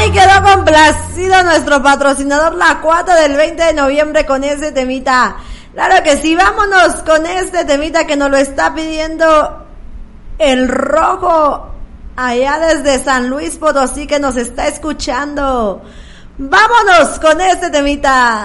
Ay, quedó complacido nuestro patrocinador La Cuata del 20 de noviembre con ese temita. Claro que sí, vámonos con este temita que nos lo está pidiendo el Rojo allá desde San Luis Potosí, que nos está escuchando. Vámonos con este temita.